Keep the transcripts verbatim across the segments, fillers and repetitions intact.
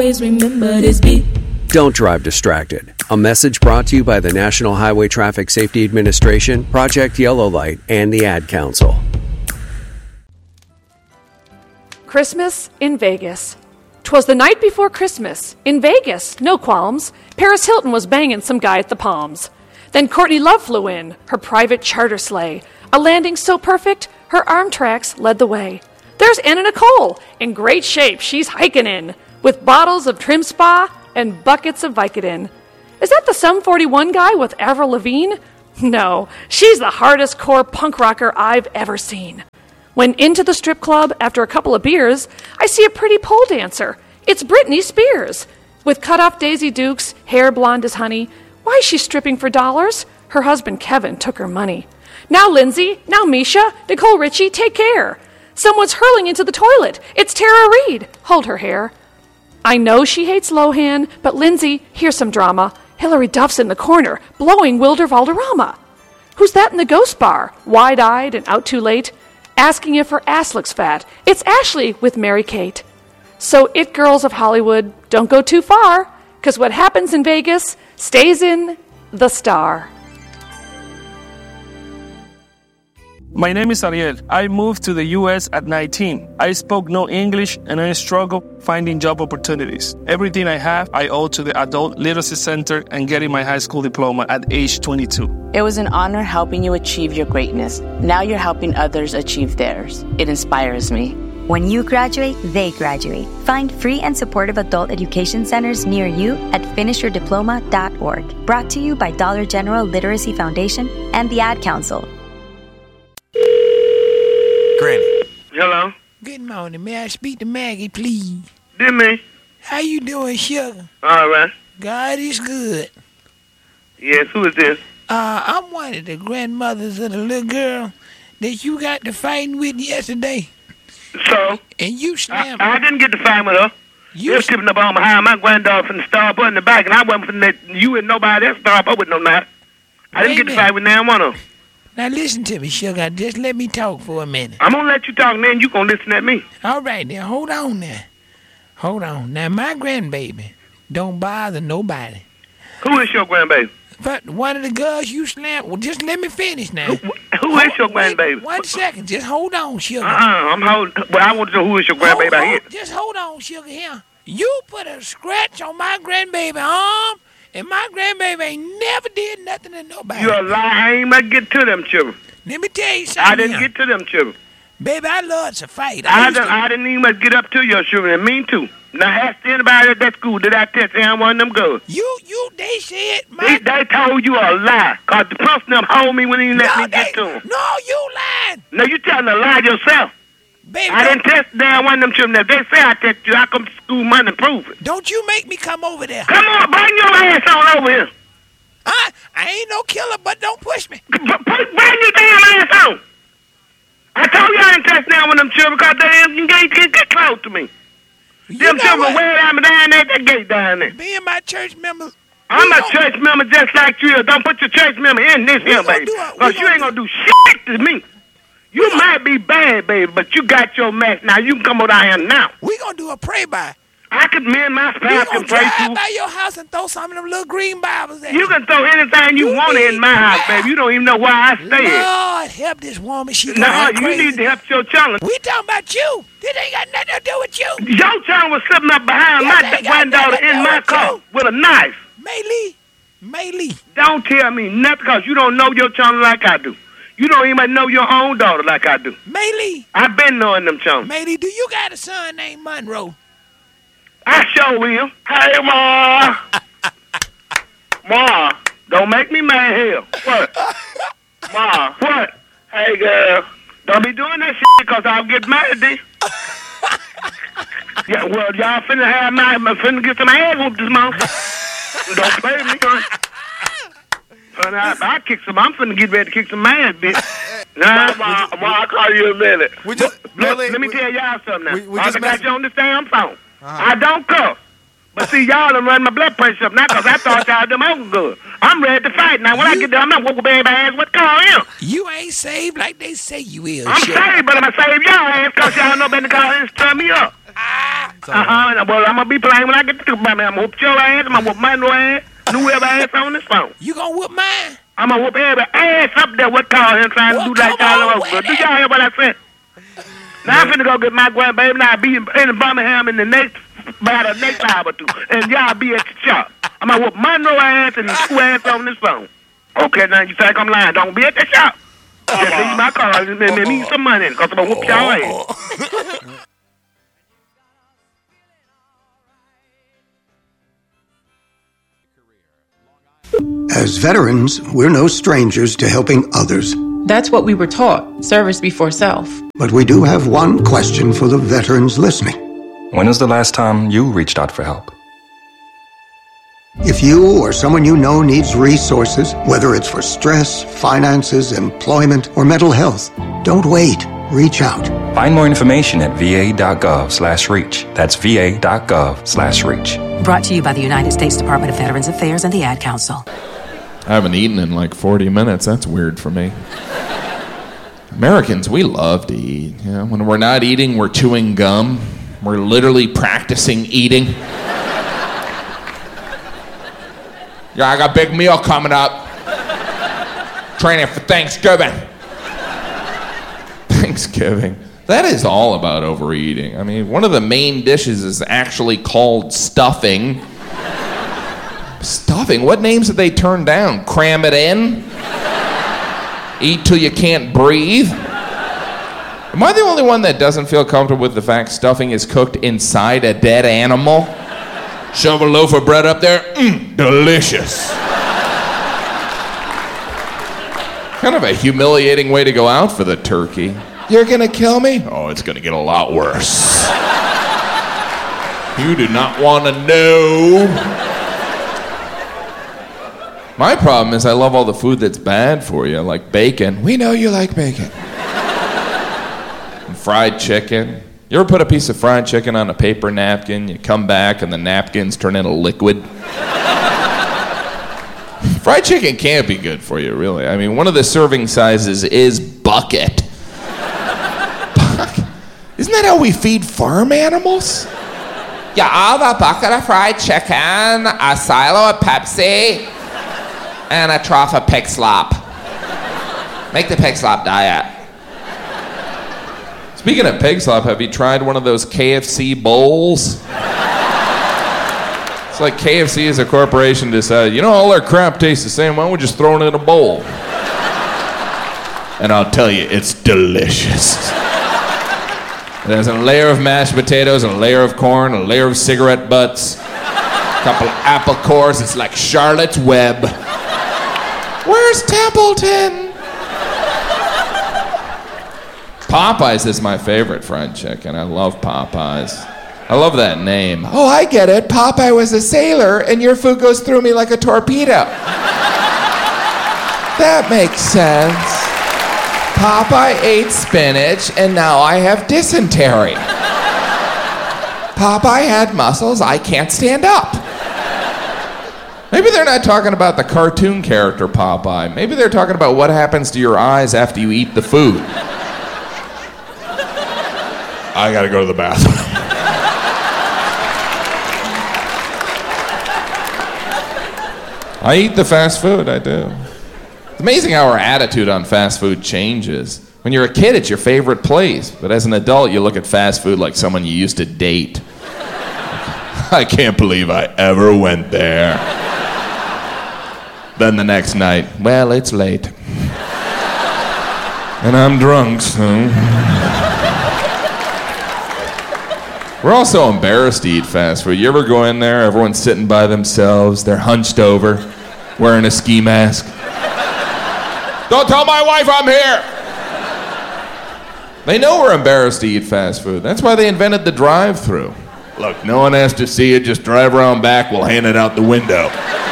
Always remember this beat. Don't drive distracted. A message brought to you by the National Highway Traffic Safety Administration, Project Yellow Light, and the Ad Council. Christmas in Vegas. 'Twas the night before Christmas. In Vegas, no qualms. Paris Hilton was banging some guy at the Palms. Then Courtney Love flew in, her private charter sleigh. A landing so perfect, her arm tracks led the way. There's Anna Nicole, in great shape she's hiking in, with bottles of Trim Spa and buckets of Vicodin. Is that the Sum forty-one guy with Avril Lavigne? No, she's the hardest core punk rocker I've ever seen. When into the strip club after a couple of beers, I see a pretty pole dancer. It's Britney Spears. With cut-off Daisy Dukes, hair blonde as honey. Why is she stripping for dollars? Her husband Kevin took her money. Now Lindsay, now Misha, Nicole Richie, take care. Someone's hurling into the toilet. It's Tara Reid. Hold her hair. I know she hates Lohan, but Lindsay, here's some drama. Hillary Duff's in the corner, blowing Wilder Valderrama. Who's that in the ghost bar, wide-eyed and out too late, asking if her ass looks fat? It's Ashley with Mary-Kate. So it girls of Hollywood, don't go too far, because what happens in Vegas stays in the Star. My name is Ariel. I moved to the U S at nineteen. I spoke no English and I struggled finding job opportunities. Everything I have, I owe to the Adult Literacy Center and getting my high school diploma at age twenty-two. It was an honor helping you achieve your greatness. Now you're helping others achieve theirs. It inspires me. When you graduate, they graduate. Find free and supportive adult education centers near you at finish your diploma dot org. Brought to you by Dollar General Literacy Foundation and the Ad Council. Granny. Hello? Good morning. May I speak to Maggie, please? Did me? How you doing, sugar? All right. God is good. Yes, who is this? Uh, I'm one of the grandmothers of the little girl that you got to fighting with yesterday. So? And you slammed I, I didn't get to fight with her. You was tipping up on behind my granddaughter from the start up in the back, and I wasn't from that. You and nobody else start up with no knife. I didn't get to fight with now one of them. Now listen to me, sugar. Just let me talk for a minute. I'm gonna let you talk, and then you gonna listen at me. All right, now hold on now. Hold on. Now my grandbaby don't bother nobody. Who is your grandbaby? But one of the girls you slammed. Well, just let me finish now. Who, who is your grandbaby? Wait, one second. Just hold on, sugar. Uh-uh. I'm holding. Well, I want to know who is your grandbaby hold, out here. Just hold on, sugar. Here. You put a scratch on my grandbaby arm, and my grandbaby ain't never did nothing to nobody. You're a lie. I ain't about to get to them children. Let me tell you something. I didn't here. get to them children. Baby, I love to fight. I, I, didn't, to... I didn't even get up to your children, and mean too. Now ask anybody at that school, did I test him one of them girls? You, you, they said my... They, they told you a lie, because the person them hold me when he let no, me they, get to him. No, you lying. No, you telling a lie yourself. Baby, I didn't test down one of them children. If they say I test you, I come to school Monday and prove it. Don't you make me come over there. Come on, bring your ass on over here. I, I ain't no killer, but don't push me. Bring your damn ass on. I told you I didn't test down one of them children because they didn't get, get, get close to me. You them children way down down there, that gate down there. Being my church members. I'm a church member just like you. Don't put your church member in this here, baby. Because you ain't going to do shit to me. You we might be bad, baby, but you got your match. Now, you can come over down here now. We going to do a pray-by. I could, me and my spouse can pray too. You by your house and throw some of them little green Bibles at you. You can throw anything you, you want in my house, baby. You don't even know why I stay here. Lord, help this woman. She No, you crazy. Need to help your challenge. We talking about you. This ain't got nothing to do with you. Your child was sitting up behind yes, my granddaughter in my car you. With a knife. Maylee. Maylee. Don't tell me nothing because you don't know your child like I do. You don't even know your own daughter like I do. Maylee. I've been knowing them children. Maylee, do you got a son named Monroe? I sure will. Hey, Ma. Ma, don't make me mad here. What? Ma, what? Hey, girl, don't be doing that shit because I'll get mad at you. Yeah, well, y'all finna have my, finna get some ass whooped this month. Don't play with me, girl. But I, I kick some, I'm finna get ready to kick some ass, bitch. Nah, Ma, Ma, I'll call you in a minute. We just, Look, Billy, let me we, tell y'all something now. We, we I just got you on this damn phone. Uh-huh. I don't cuss. But see, y'all done run my blood pressure up now because I thought y'all them open good. I'm ready to fight. Now, when you, I get there, I'm not whooping baby ass. What call him? You ain't saved like they say you is. I'm shit. saved, but I'm going to save y'all ass because y'all know better to call him and turn me up. Ah. Uh-huh. Well, I'm going to be playing when I get to Birmingham. I'm going to whoop your ass. I'm going to whoop my new ass. Whoever ass on this phone. You going to whoop mine? I'm going to whoop every ass up there. What call him trying well, to do like y'all over. Do y'all hear what I said? Now, I'm finna go get my grandbaby. Now, I'll be in, in Birmingham in the next, by the next hour or two. And y'all be at the shop. I'm going to whoop my new ass and the two ass on this phone. Okay, now you think I'm lying. Don't be at the shop. Just leave my car and let me some money because I'm going to whoop y'all ass. As veterans, we're no strangers to helping others. That's what we were taught, service before self. But we do have one question for the veterans listening. When was the last time you reached out for help? If you or someone you know needs resources, whether it's for stress, finances, employment, or mental health, don't wait. Reach out. Find more information at va.gov slash reach. That's va.gov slash reach. Brought to you by the United States Department of Veterans Affairs and the Ad Council. I haven't eaten in like forty minutes. That's weird for me. Americans, we love to eat. You know, when we're not eating, we're chewing gum. We're literally practicing eating. Yeah, I got a big meal coming up. Training for Thanksgiving. Thanksgiving. That is all about overeating. I mean, one of the main dishes is actually called stuffing. Stuffing? What names did they turn down? Cram it in? Eat till you can't breathe? Am I the only one that doesn't feel comfortable with the fact stuffing is cooked inside a dead animal? Shove a loaf of bread up there? Mmm, delicious. Kind of a humiliating way to go out for the turkey. You're gonna kill me? Oh, it's gonna get a lot worse. You do not want to know. My problem is I love all the food that's bad for you, like bacon. We know you like bacon. And fried chicken. You ever put a piece of fried chicken on a paper napkin, you come back and the napkins turn into liquid? Fried chicken can't be good for you, really. I mean, one of the serving sizes is bucket. Isn't that how we feed farm animals? Yeah, I'll have a bucket of fried chicken, a silo of Pepsi, and a trough of pig slop. Make the pig slop diet. Speaking of pig slop, have you tried one of those K F C bowls? It's like K F C as a corporation decided, you know, all their crap tastes the same, why don't we just throw it in a bowl? And I'll tell you, it's delicious. It has a layer of mashed potatoes, a layer of corn, a layer of cigarette butts, a couple of apple cores. It's like Charlotte's Web. Where's Templeton? Popeyes is my favorite fried chicken. I love Popeyes. I love that name. Oh, I get it. Popeye was a sailor, and your food goes through me like a torpedo. That makes sense. Popeye ate spinach, and now I have dysentery. Popeye had muscles. I can't stand up. Maybe they're not talking about the cartoon character Popeye. Maybe they're talking about what happens to your eyes after you eat the food. I gotta go to the bathroom. I eat the fast food, I do. It's amazing how our attitude on fast food changes. When you're a kid, it's your favorite place. But as an adult, you look at fast food like someone you used to date. I can't believe I ever went there. Then the next night, well, it's late. And I'm drunk, so... We're all so embarrassed to eat fast food. You ever go in there, everyone's sitting by themselves, they're hunched over, wearing a ski mask. Don't tell my wife I'm here! They know we're embarrassed to eat fast food. That's why they invented the drive-thru. Look, no one has to see it, just drive around back, we'll hand it out the window.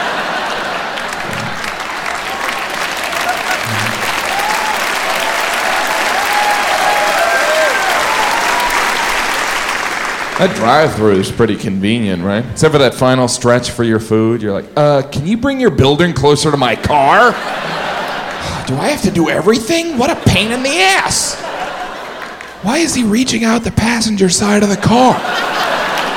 That drive-thru is pretty convenient, right? Except for that final stretch for your food. You're like, uh, can you bring your building closer to my car? Do I have to do everything? What a pain in the ass. Why is he reaching out the passenger side of the car?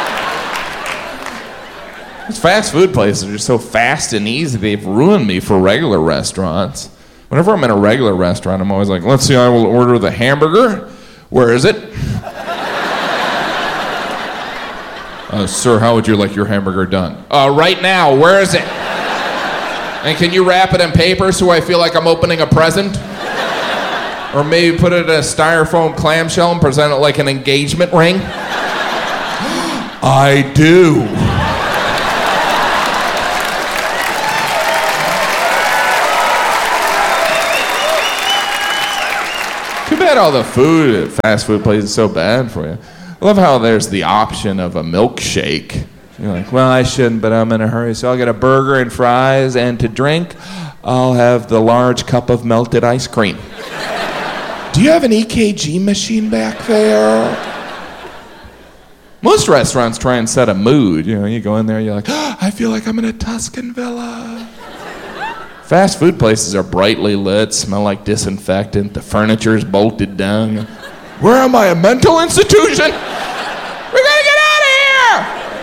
These fast food places are just so fast and easy, they've ruined me for regular restaurants. Whenever I'm in a regular restaurant, I'm always like, let's see, I will order the hamburger. Where is it? uh, sir, how would you like your hamburger done? Uh, right now, where is it? And can you wrap it in paper so I feel like I'm opening a present? Or maybe put it in a styrofoam clamshell and present it like an engagement ring? I do. Too bad all the food at fast food places is so bad for you. I love how there's the option of a milkshake. You're like, well, I shouldn't, but I'm in a hurry, so I'll get a burger and fries, and to drink, I'll have the large cup of melted ice cream. Do you have an E K G machine back there? Most restaurants try and set a mood. You know, you go in there, you're like, oh, I feel like I'm in a Tuscan villa. Fast food places are brightly lit, smell like disinfectant, the furniture's bolted down. Where am I, a mental institution? We gotta get out of here!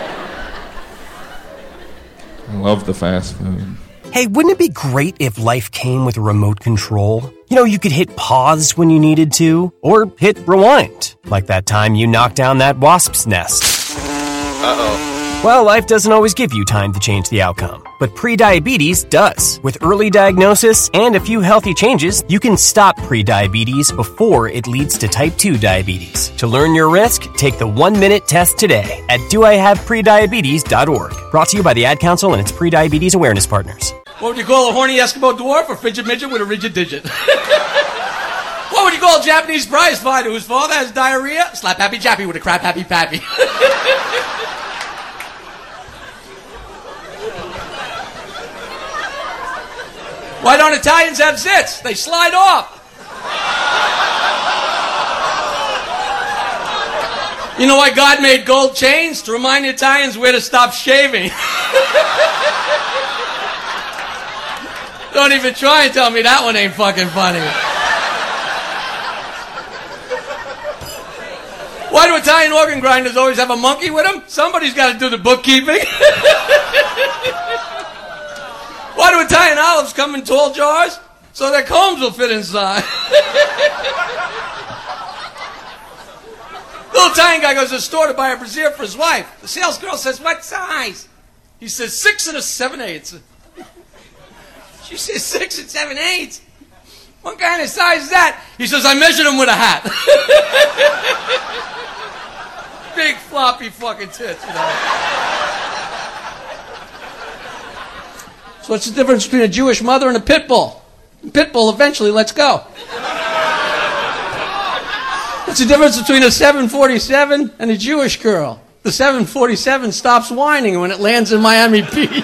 I love the fast food. Hey, wouldn't it be great if life came with a remote control? You know, you could hit pause when you needed to, or hit rewind, like that time you knocked down that wasp's nest. Uh-oh. Well, life doesn't always give you time to change the outcome, but prediabetes does. With early diagnosis and a few healthy changes, you can stop prediabetes before it leads to type two diabetes. To learn your risk, take the one-minute test today at do I have prediabetes dot org. Brought to you by the Ad Council and its prediabetes awareness partners. What would you call a horny Eskimo dwarf or frigid midget with a rigid digit? What would you call a Japanese prize fighter whose father has diarrhea? Slap happy jappy with a crap happy pappy. Why don't Italians have zits? They slide off. You know why God made gold chains? To remind the Italians where to stop shaving. Don't even try and tell me that one ain't fucking funny. Why do Italian organ grinders always have a monkey with them? Somebody's got to do the bookkeeping. Why do Italian olives come in tall jars? So their combs will fit inside. Little Italian guy goes to the store to buy a brassiere for his wife. The sales girl says, what size? He says, six and a seven eighths. She says, six and seven eighths? What kind of size is that? He says, I measured him with a hat. Big floppy fucking tits, you know. So what's the difference between a Jewish mother and a pit bull? A pit bull eventually lets go. What's the difference between a seven forty-seven and a Jewish girl? The seven forty-seven stops whining when it lands in Miami Beach.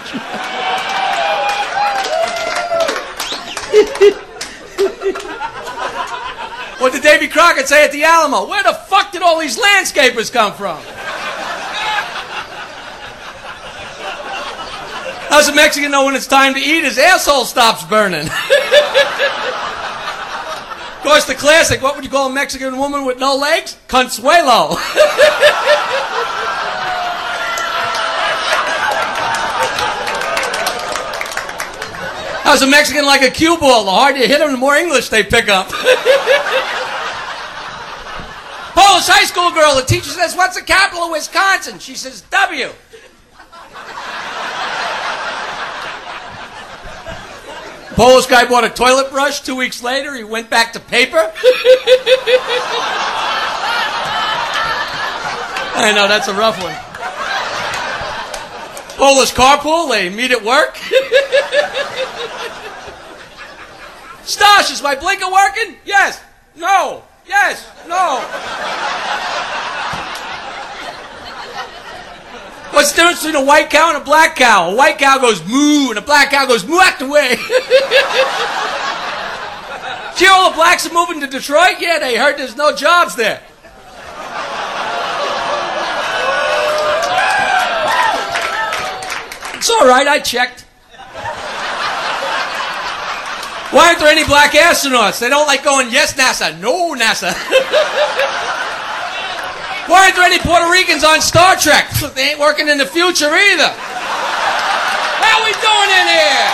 What did Davy Crockett say at the Alamo? Where the fuck did all these landscapers come from? How's a Mexican know when it's time to eat? His asshole stops burning. Of course, the classic, what would you call a Mexican woman with no legs? Consuelo. How's a Mexican like a cue ball? The harder you hit them, the more English they pick up. Polish high school girl, the teacher says, what's the capital of Wisconsin? She says, W. Polish guy bought a toilet brush. Two weeks later, he went back to paper. I know, that's a rough one. Polish carpool, they meet at work. Stosh, is my blinker working? Yes. No. Yes. No. What's the difference between a white cow and a black cow? A white cow goes moo, and a black cow goes moo out the way. See, all the blacks are moving to Detroit? Yeah, they heard there's no jobs there. It's all right, I checked. Why aren't there any black astronauts? They don't like going, yes, NASA, no, NASA. Why aren't there any Puerto Ricans on Star Trek? They ain't working in the future either. How we doing in here?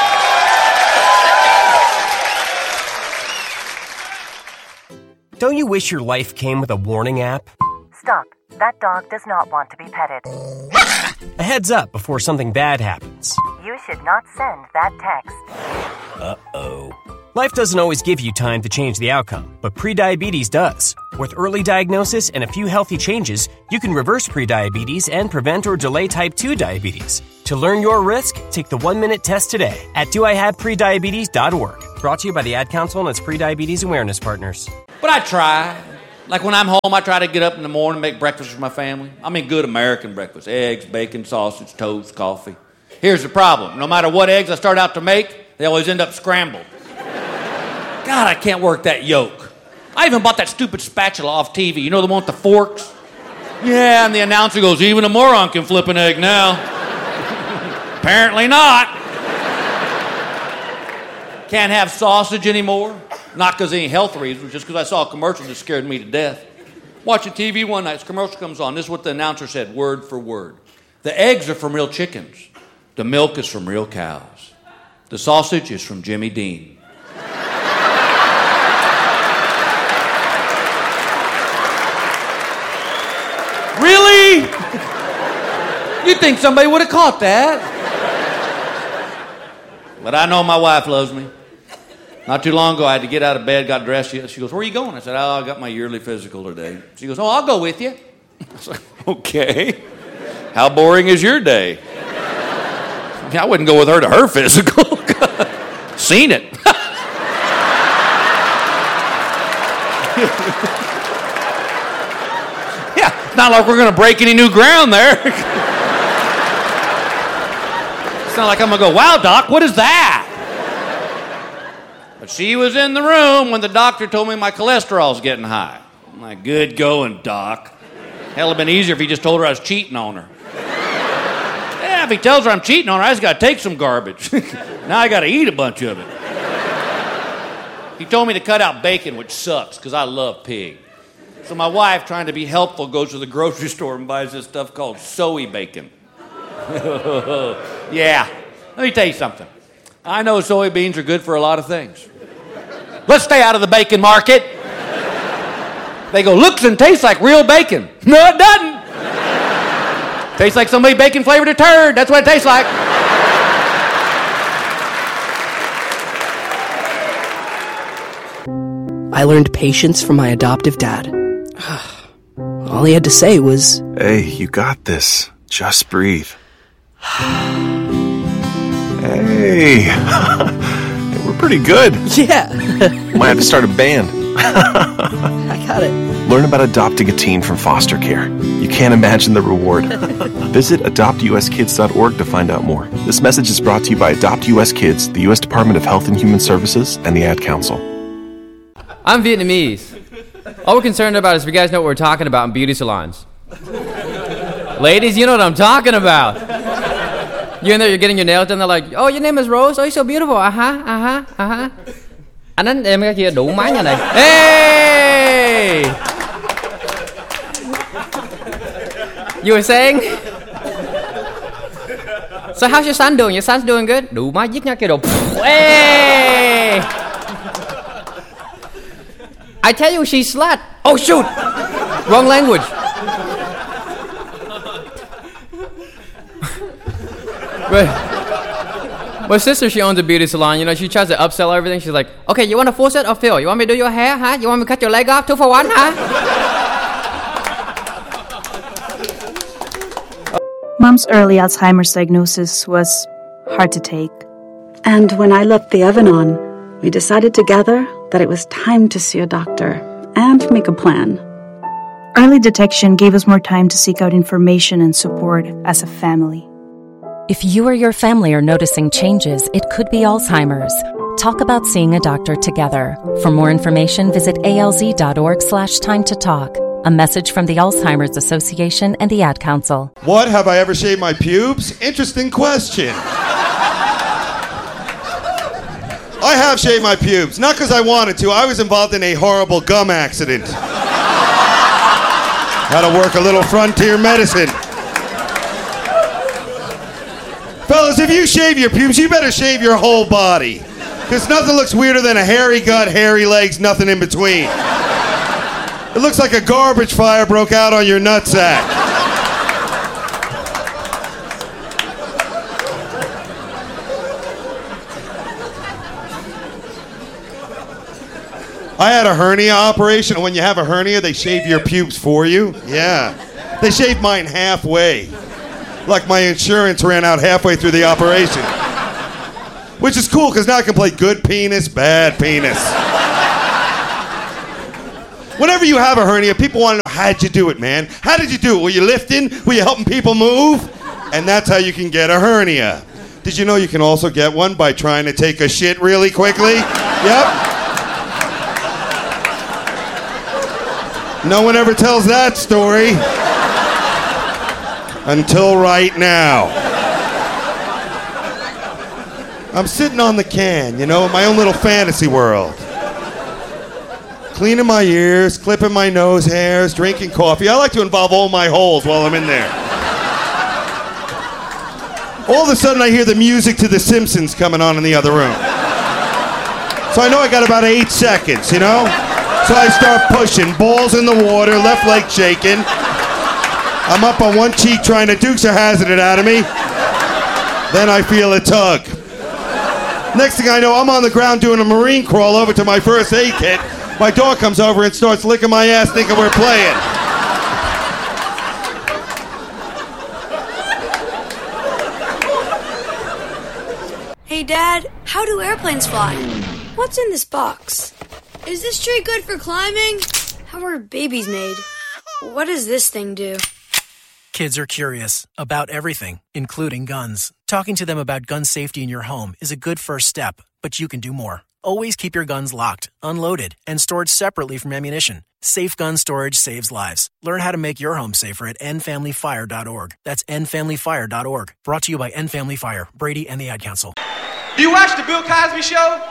Don't you wish your life came with a warning app? Stop. That dog does not want to be petted. A heads up before something bad happens. You should not send that text. Uh-oh. Life doesn't always give you time to change the outcome, but prediabetes does. With early diagnosis and a few healthy changes, you can reverse prediabetes and prevent or delay type two diabetes. To learn your risk, take the one-minute test today at do I have prediabetes dot org. Brought to you by the Ad Council and its prediabetes awareness partners. But I try. Like when I'm home, I try to get up in the morning and make breakfast for my family. I mean good American breakfast. Eggs, bacon, sausage, toast, coffee. Here's the problem. No matter what eggs I start out to make, they always end up scrambled. God, I can't work that yolk. I even bought that stupid spatula off T V. You know the one with the forks? Yeah, and the announcer goes, even a moron can flip an egg now. Apparently not. Can't have sausage anymore. Not because of any health reasons, just because I saw a commercial that scared me to death. Watching T V one night, this commercial comes on. This is what the announcer said, word for word. The eggs are from real chickens. The milk is from real cows. The sausage is from Jimmy Dean. Really? You'd think somebody would have caught that. But I know my wife loves me. Not too long ago, I had to get out of bed, got dressed. She goes, where are you going? I said, oh, I got my yearly physical today. She goes, oh, I'll go with you. I was like, okay. How boring is your day? I mean, I wouldn't go with her to her physical. Seen it. Yeah, it's not like we're going to break any new ground there. It's not like I'm going to go, wow, Doc, what is that? But she was in the room when the doctor told me my cholesterol's getting high. I'm like, good going, Doc. Hell, it'd been easier if he just told her I was cheating on her. Yeah, if he tells her I'm cheating on her, I just got to take some garbage. Now I got to eat a bunch of it. He told me to cut out bacon, which sucks, because I love pig. So my wife, trying to be helpful, goes to the grocery store and buys this stuff called soy bacon. Yeah. Let me tell you something. I know soybeans are good for a lot of things. Let's stay out of the bacon market. They go, looks and tastes like real bacon. No, it doesn't. Tastes like somebody bacon-flavored a turd. That's what it tastes like. I learned patience from my adoptive dad. All he had to say was, hey, you got this. Just breathe. Hey. We're pretty good. Yeah. Might have to start a band. I got it. Learn about adopting a teen from foster care. You can't imagine the reward. Visit adopt u s kids dot org to find out more. This message is brought to you by Adopt U S Kids, the U S Department of Health and Human Services, and the Ad Council. I'm Vietnamese. All we're concerned about is if you guys know what we're talking about in beauty salons. Ladies, you know what I'm talking about. You're in there, you're getting your nails done, they're like, oh, your name is Rose, oh, you're so beautiful, uh-huh, uh-huh, uh-huh. Anh đánh em cái kia đủ máy nhà này. Hey! You were saying? So how's your son doing? Your son's doing good? Đủ máy giết nhau kia đồ. Hey! I tell you, she's slut. Oh, shoot! Wrong language. But my sister, she owns a beauty salon. You know, she tries to upsell everything. She's like, okay, you want a full set or fill? You want me to do your hair, huh? You want me to cut your leg off? Two for one, huh? Mom's early Alzheimer's diagnosis was hard to take. And when I left the oven on, we decided together that it was time to see a doctor and make a plan. Early detection gave us more time to seek out information and support as a family. If you or your family are noticing changes, it could be Alzheimer's. Talk about seeing a doctor together. For more information, visit alz.org slash time to talk. A message from the Alzheimer's Association and the Ad Council. What, have I ever shaved my pubes? Interesting question. I have shaved my pubes, not because I wanted to. I was involved in a horrible gum accident. Had to work a little frontier medicine. Fellas, if you shave your pubes, you better shave your whole body. Because nothing looks weirder than a hairy gut, hairy legs, nothing in between. It looks like a garbage fire broke out on your nutsack. I had a hernia operation, and when you have a hernia, they shave your pubes for you. Yeah. They shaved mine halfway. Like my insurance ran out halfway through the operation. Which is cool, because now I can play good penis, bad penis. Whenever you have a hernia, people want to know, how'd you do it, man? How did you do it? Were you lifting? Were you helping people move? And that's how you can get a hernia. Did you know you can also get one by trying to take a shit really quickly? Yep. No one ever tells that story. Until right now. I'm sitting on the can, you know, in my own little fantasy world. Cleaning my ears, clipping my nose hairs, drinking coffee. I like to involve all my holes while I'm in there. All of a sudden I hear the music to The Simpsons coming on in the other room. So I know I got about eight seconds, you know? So I start pushing, balls in the water, left leg shaking. I'm up on one cheek trying to Dukes of Hazzard it out of me. Then I feel a tug. Next thing I know, I'm on the ground doing a marine crawl over to my first aid kit. My dog comes over and starts licking my ass thinking we're playing. Hey, Dad, how do airplanes fly? What's in this box? Is this tree good for climbing? How are babies made? What does this thing do? Kids are curious about everything, including guns. Talking to them about gun safety in your home is a good first step, but you can do more. Always keep your guns locked, unloaded, and stored separately from ammunition. Safe gun storage saves lives. Learn how to make your home safer at end family fire dot org. That's end family fire dot org. Brought to you by End Family Fire, Brady, and the Ad Council. Do you watch the Bill Cosby Show?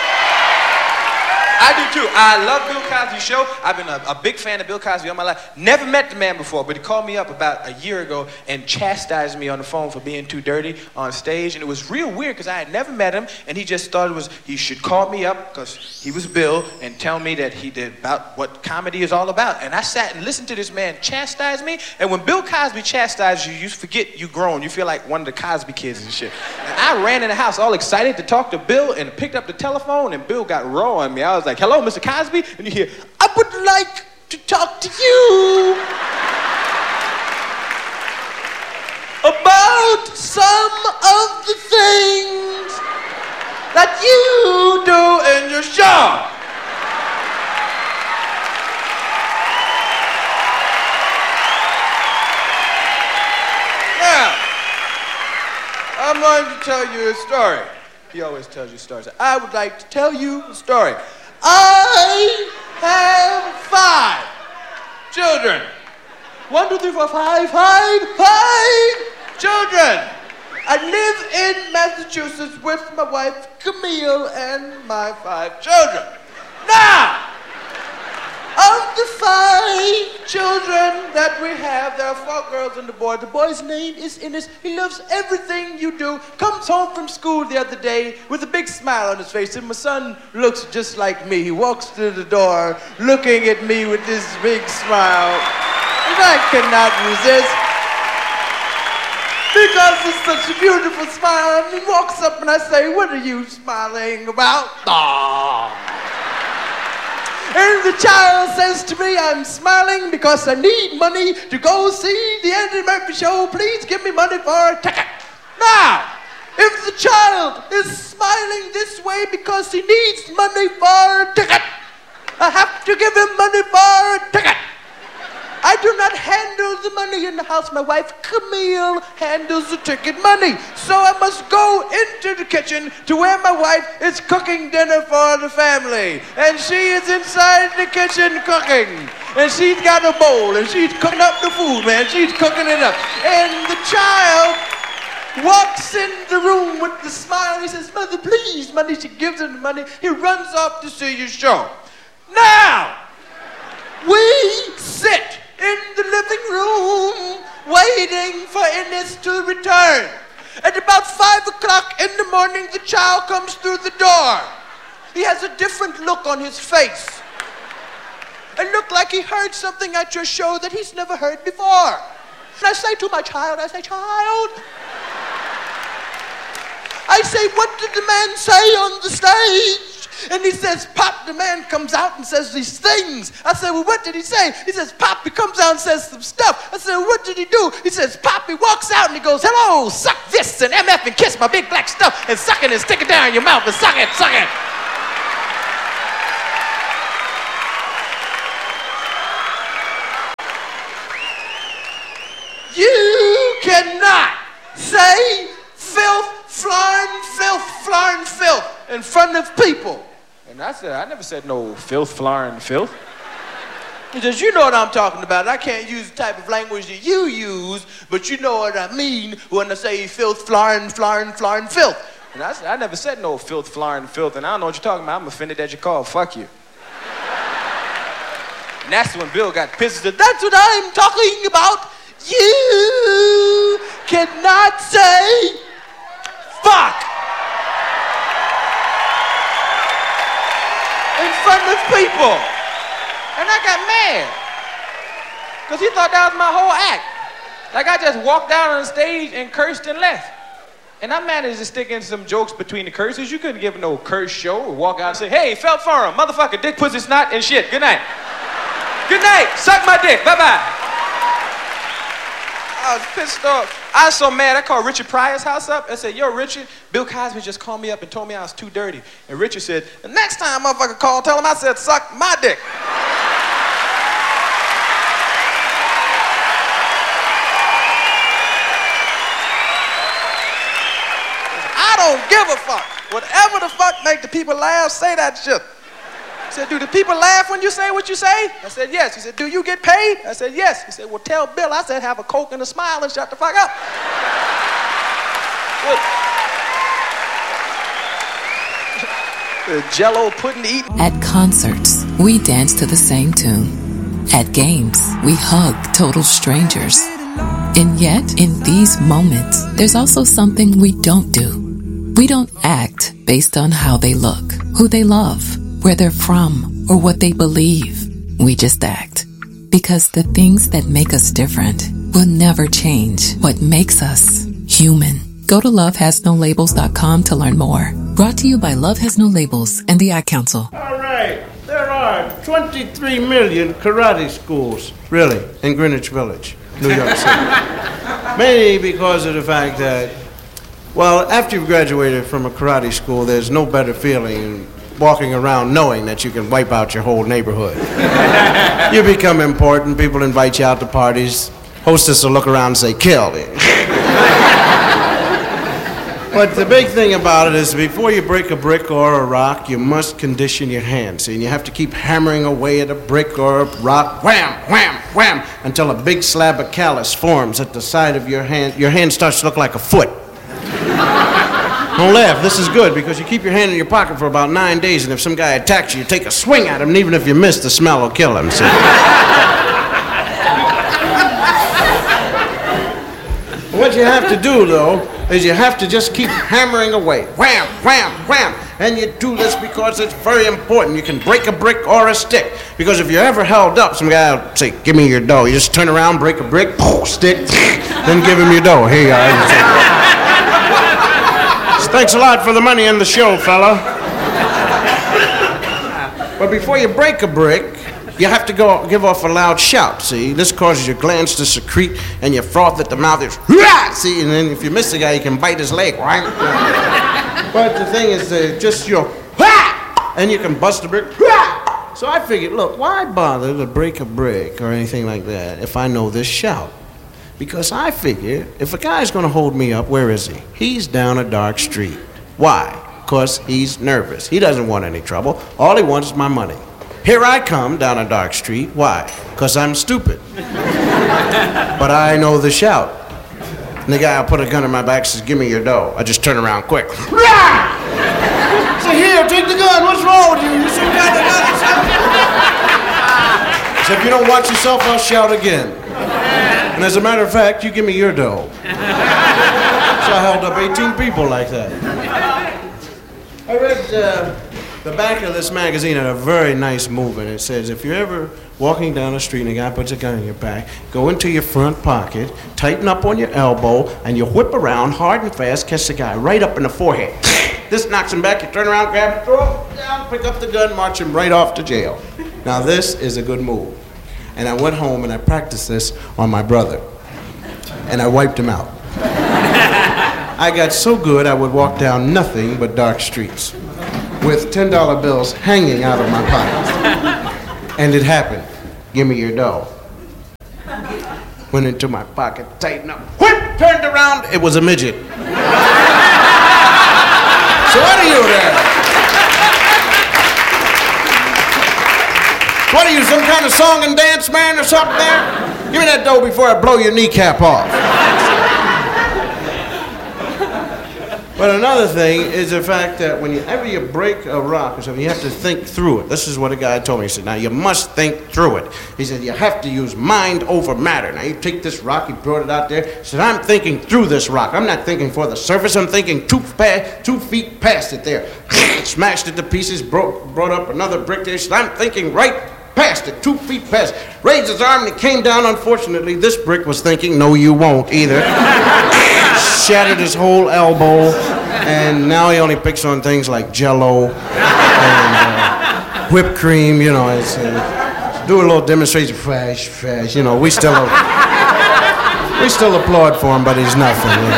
I do too. I love Bill Cosby Show. I've been a, a big fan of Bill Cosby all my life. Never met the man before, but he called me up about a year ago and chastised me on the phone for being too dirty on stage. And it was real weird because I had never met him, and he just thought it was he should call me up because he was Bill and tell me that he did about what comedy is all about. And I sat and listened to this man chastise me. And when Bill Cosby chastises you, you forget you grown. You feel like one of the Cosby kids and shit. And I ran in the house all excited to talk to Bill and picked up the telephone, and Bill got raw on me. I was like, hello, Mister Cosby? And you hear, I would like to talk to you about some of the things that you do in your show. Now, I'm going to tell you a story. He always tells you stories. I would like to tell you a story. I have five children. One, two, three, four, five, five, five children. I live in Massachusetts with my wife, Camille, and my five children. Now, of the five children that we have, there are four girls and a boy. The boy's name is Innes. He loves everything you do. Comes home from school the other day with a big smile on his face, and my son looks just like me. He walks through the door looking at me with this big smile, and I cannot resist because it's such a beautiful smile. And he walks up and I say, what are you smiling about? Aww. And the child says to me, I'm smiling because I need money to go see the Eddie Murphy show. Please give me money for a ticket. Now, if the child is smiling this way because he needs money for a ticket, I have to give him money for a ticket. I do not handle the money in the house. My wife, Camille, handles the ticket money. So I must go into the kitchen to where my wife is cooking dinner for the family. And she is inside the kitchen cooking. And she's got a bowl and she's cooking up the food, man. She's cooking it up. And the child walks in the room with the smile. He says, Mother, please, money. She gives him the money. He runs off to see your show. Now, we sit in the living room waiting for Innes to return. At about five the morning, the child comes through the door. He has a different look on his face. It looked like he heard something at your show that he's never heard before. And I say to my child, I say, child, I say, what did the man say on the stage? And he says, Pop, the man comes out and says these things. I said, well, what did he say? He says, Pop, he comes out and says some stuff. I said, well, what did he do? He says, Pop, he walks out and he goes, hello, suck this and M F and kiss my big black stuff and suck it and stick it down your mouth and suck it, suck it. You cannot say filth, flarn, filth, flarn, filth in front of people. And I said, I never said no filth, flarn, filth. He says, you know what I'm talking about. I can't use the type of language that you use, but you know what I mean when I say filth, flarn, flarn, flarn, filth. And I said, I never said no filth, flarn, filth, and I don't know what you're talking about. I'm offended that you called fuck you. And that's when Bill got pissed. He said, that's what I'm talking about. You cannot say fuck in front of people. And I got mad. Because he thought that was my whole act. Like I just walked out on the stage and cursed and left. And I managed to stick in some jokes between the curses. You couldn't give no curse show or walk out and say, hey, felt forum, motherfucker, dick, pussy, snot, and shit. Good night. Good night. Suck my dick. Bye-bye. I was pissed off. I was so mad, I called Richard Pryor's house up. I said, yo, Richard, Bill Cosby just called me up and told me I was too dirty. And Richard said, the next time motherfucker call, tell him I said, suck my dick. I don't give a fuck. Whatever the fuck make the people laugh, say that shit. He said, do the people laugh when you say what you say? I said, yes. He said, do you get paid? I said, yes. He said, well, tell Bill I said have a Coke and a smile and shut the fuck up. The Jell-O pudding to eat. At concerts, we dance to the same tune. At games, we hug total strangers. And yet, in these moments, there's also something we don't do. We don't act based on how they look, who they love, where they're from, or what they believe. We just act. Because the things that make us different will never change what makes us human. Go to love has no labels dot com to learn more. Brought to you by Love Has No Labels and the Ad Council. All right, there are twenty-three million karate schools, really, in Greenwich Village, New York City. Mainly because of the fact that, well, after you've graduated from a karate school, there's no better feeling walking around knowing that you can wipe out your whole neighborhood. You become important, people invite you out to parties, hostess will look around and say, kill it. But the big thing about it is before you break a brick or a rock, you must condition your hands. And you have to keep hammering away at a brick or a rock, wham, wham, wham, until a big slab of callus forms at the side of your hand. Your hand starts to look like a foot. Don't laugh, this is good because you keep your hand in your pocket for about nine days and if some guy attacks you, you take a swing at him and even if you miss, the smell will kill him. See? What you have to do, though, is you have to just keep hammering away. Wham, wham, wham. And you do this because it's very important. You can break a brick or a stick. Because if you're ever held up, some guy will say, give me your dough. You just turn around, break a brick, stick, then give him your dough. Here you are. Thanks a lot for the money in the show, fella. But before you break a brick, you have to go give off a loud shout, see? This causes your glands to secrete and you froth at the mouth. It's, see? And then if you miss the guy, you can bite his leg, right? But the thing is, uh, just your, and you can bust a brick. So I figured, look, why bother to break a brick or anything like that if I know this shout? Because I figure if a guy's gonna hold me up, where is he? He's down a dark street. Why? Because he's nervous. He doesn't want any trouble. All he wants is my money. Here I come down a dark street. Why? Because I'm stupid. But I know the shout. And the guy will put a gun in my back and says, give me your dough. I just turn around quick. Say, here, take the gun. What's wrong with you? You should have got the gun. So if you don't watch yourself, I'll shout again. And as a matter of fact, you give me your dough. So I held up eighteen people like that. I read uh, the back of this magazine had a very nice movement. It says, if you're ever walking down the street and a guy puts a gun in your back, go into your front pocket, tighten up on your elbow, and you whip around hard and fast, catch the guy right up in the forehead. This knocks him back, you turn around, grab him, throw him down, pick up the gun, march him right off to jail. Now this is a good move. And I went home and I practiced this on my brother. And I wiped him out. I got so good I would walk down nothing but dark streets with ten dollar bills hanging out of my pockets. And it happened. Give me your dough. Went into my pocket, tightened up, whip, turned around, it was a midget. So what are you there? What are you, some kind of song and dance man or something there? Give me that dough before I blow your kneecap off. But another thing is the fact that whenever you break a rock or something, you have to think through it. This is what a guy told me. He said, now you must think through it. He said, you have to use mind over matter. Now you take this rock, he brought it out there. He said, I'm thinking through this rock. I'm not thinking for the surface. I'm thinking two, pa- two feet past it there. Smashed it to pieces, broke, brought up another brick there. He said, I'm thinking right past it, two feet past it. Raised his arm and it came down. Unfortunately, this brick was thinking, no, you won't either. Shattered his whole elbow, and now he only picks on things like Jell-O and uh, whipped cream. You know, it's, uh, do a little demonstration, fresh, fresh. You know, we still uh, we still applaud for him, but he's nothing. You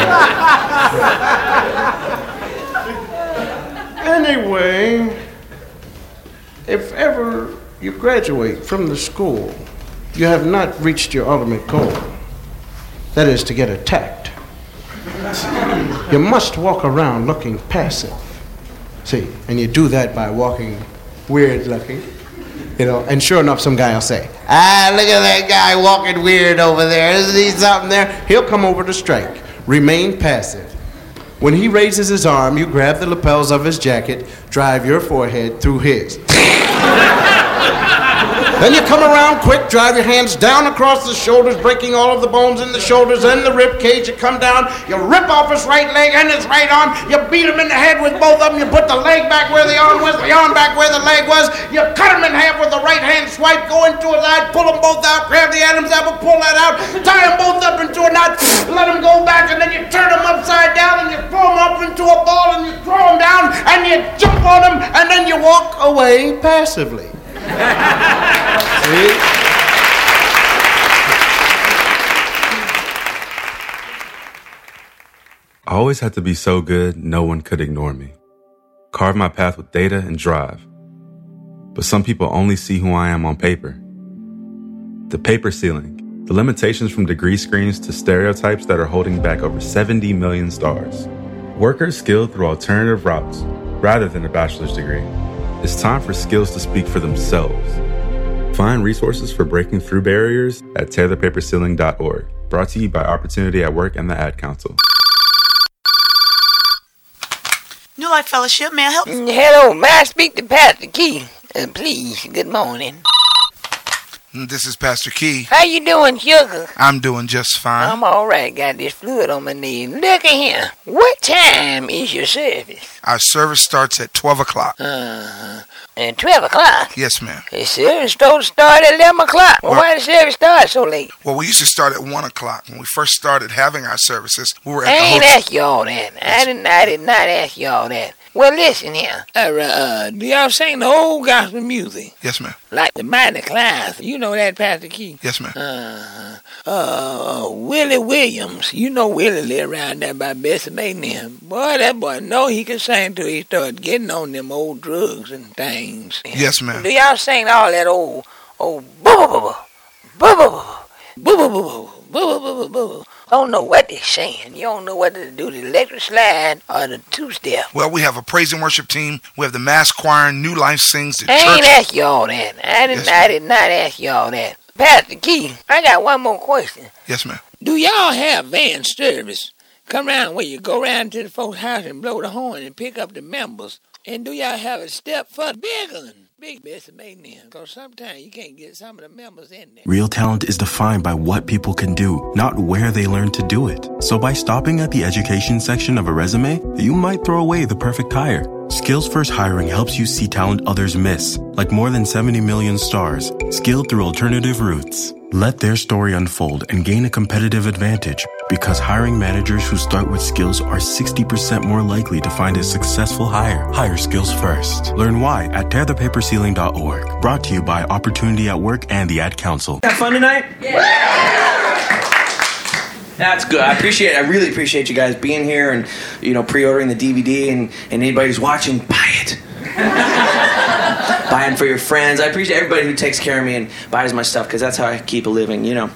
know. Anyway, if ever you graduate from the school, you have not reached your ultimate goal. That is to get attacked. You must walk around looking passive. See, and you do that by walking weird looking. You know, and sure enough, some guy will say, ah, look at that guy walking weird over there. Isn't he something there? He'll come over to strike. Remain passive. When he raises his arm, you grab the lapels of his jacket, drive your forehead through his. Then you come around quick, drive your hands down across the shoulders, breaking all of the bones in the shoulders and the rib cage. You come down, you rip off his right leg and his right arm, you beat him in the head with both of them, you put the leg back where the arm was, the arm back where the leg was, you cut him in half with the right hand swipe, go into his eye, pull them both out, grab the Adam's apple, pull that out, tie them both up into a knot, let them go back, and then you turn them upside down and you throw them up into a ball and you throw them down and you jump on them and then you walk away passively. See? I always had to be so good, no one could ignore me. Carve my path with data and drive. But some people only see who I am on paper. The paper ceiling, the limitations from degree screens to stereotypes that are holding back over seventy million stars. Workers skilled through alternative routes, rather than a bachelor's degree. It's time for skills to speak for themselves. Find resources for breaking through barriers at tear the paper ceiling dot org. Brought to you by Opportunity at Work and the Ad Council. New Life Fellowship, may I help you? Hello, may I speak to Pastor Key? Uh, please, good morning. This is Pastor Key. How you doing, sugar? I'm doing just fine. I'm all right. Got this fluid on my knee. Look at here. What time is your service? Our service starts at twelve o'clock. Uh-huh. And twelve o'clock? Yes, ma'am. The service don't start at eleven o'clock. Well, well, why does the service start so late? Well, we used to start at one o'clock. When we first started having our services, we were at I the ain't hotel. ask you all that. I did, I did not ask you all that. Well, listen here. Uh, uh, do y'all sing the old gospel music? Yes, ma'am. Like the Mighty Class. You know that, Pastor Key? Yes, ma'am. Uh, uh, Willie Williams. You know Willie live around there by Bessie Maiden. Boy, that boy know he can sing till he start getting on them old drugs and things. Yes, ma'am. Do y'all sing all that old, old boo-boo-boo-boo, boo-boo-boo-boo, boo-boo-boo-boo, boo-boo-boo-boo? I don't know what they're saying. You don't know whether to do the electric slide or the two-step. Well, we have a praise and worship team. We have the mass choir. New Life sings. The I church. ain't ask you all that. I did, Yes, I did not ask you all that. Pastor Key, I got one more question. Yes, ma'am. Do y'all have van service? Come around where you go around to the folks' house and blow the horn and pick up the members. And do y'all have a step for begging? big best of making them, because sometimes you can't get some of the members in there. Real talent is defined by what people can do, not where they learn to do it. So by stopping at the education section of a resume, you might throw away the perfect hire. Skills First Hiring helps you see talent others miss, like more than seventy million stars, skilled through alternative routes. Let their story unfold and gain a competitive advantage, because hiring managers who start with skills are sixty percent more likely to find a successful hire. Hire skills first. Learn why at tear the paper ceiling dot org. Brought to you by Opportunity at Work and the Ad Council. Have fun tonight? Yeah. That's good. I appreciate it. I really appreciate you guys being here and, you know, pre-ordering the D V D, and, and anybody who's watching, buy it. Buy them for your friends. I appreciate everybody who takes care of me and buys my stuff, because that's how I keep a living, you know.